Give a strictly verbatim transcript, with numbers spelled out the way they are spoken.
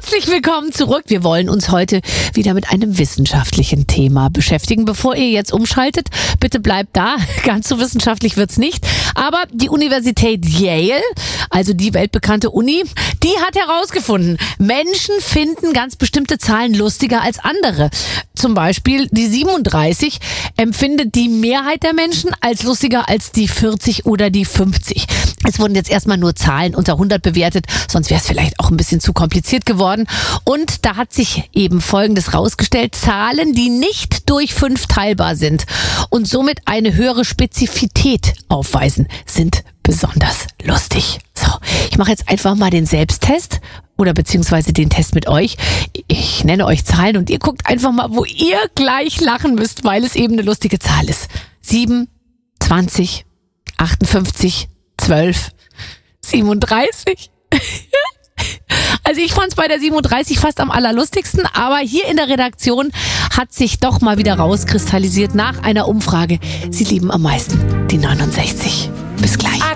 Herzlich willkommen zurück. Wir wollen uns heute wieder mit einem wissenschaftlichen Thema beschäftigen. Bevor ihr jetzt umschaltet, bitte bleibt da. Ganz so wissenschaftlich wird's nicht. Aber die Universität Yale, also die weltbekannte Uni, die hat herausgefunden, Menschen finden ganz bestimmte Zahlen lustiger als andere. Zum Beispiel die siebenunddreißig empfindet die Mehrheit der Menschen als lustiger als die vierzig oder die fünfzig. Es wurden jetzt erstmal nur Zahlen unter hundert bewertet, sonst wäre es vielleicht auch ein bisschen zu kompliziert geworden. Und da hat sich eben Folgendes rausgestellt: Zahlen, die nicht durch fünf teilbar sind und somit eine höhere Spezifität aufweisen, sind besonders lustig. So, ich mache jetzt einfach mal den Selbsttest oder beziehungsweise den Test mit euch. Ich nenne euch Zahlen und ihr guckt einfach mal, wo ihr gleich lachen müsst, weil es eben eine lustige Zahl ist. sieben, zwanzig, achtundfünfzig, zwölf, siebenunddreißig. Also ich fand es bei der siebenunddreißig fast am allerlustigsten, aber hier in der Redaktion hat sich doch mal wieder rauskristallisiert nach einer Umfrage: Sie lieben am meisten die neunundsechzig. Bis gleich.